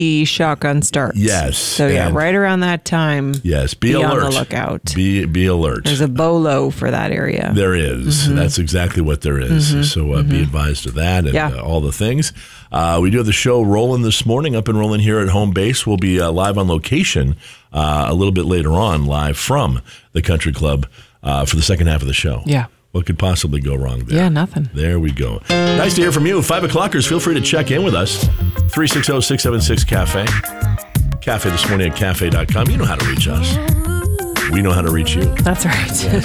shotgun starts. Yes. So yeah, right around that time. Yes, be alert. On the lookout. Be alert. There's a bolo for that area. There is. Mm-hmm. That's exactly what there is. Mm-hmm. So be advised of that and all the things. We do have the show rolling this morning, up and rolling here at home base. We'll be live on location a little bit later on, live from the Country Club for the second half of the show. Yeah. What could possibly go wrong there? Yeah, nothing. There we go. Nice to hear from you. 5 o'clockers, feel free to check in with us. 360-676-CAFE. Cafe this morning at cafe.com. You know how to reach us. We know how to reach you. That's right.